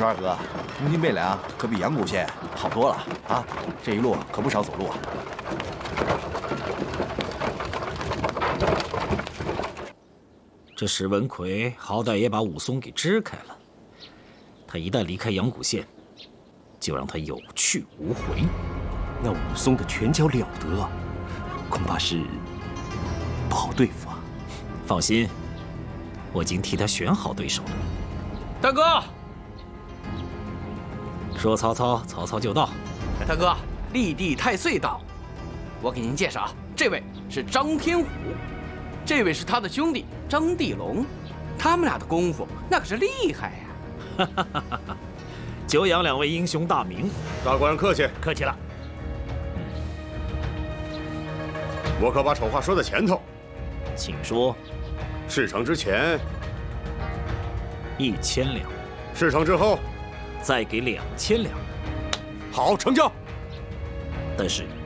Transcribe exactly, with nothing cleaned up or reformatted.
说二哥，中京汴梁可比阳谷县好多了啊！这一路可不少走路啊。 这史文奎好歹也把武松给支开了，他一旦离开阳谷县，就让他有去无回。 那武松的拳脚了得，恐怕是不好对付啊。 放心，我已经替他选好对手了。 大哥， 说曹操，曹操就到。 大哥，立地太岁到。我给您介绍啊，这位是张天虎，这位是他的兄弟张地龙，他们俩的功夫那可是厉害呀！ 哈哈哈哈！久仰两位英雄大名， 大官人客气， 客气了。 我可把丑话说在前头， 请说。 事成之前一千两， 事成之后再给两千两。 好，成交。 但是